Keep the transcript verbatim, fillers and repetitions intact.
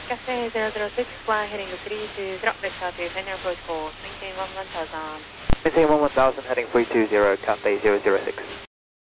Cafe zero zero six, fly heading to three two zero, next to Senior approach for maintain one one thousand. Maintain one one thousand, heading three two zero, Cafe zero zero six.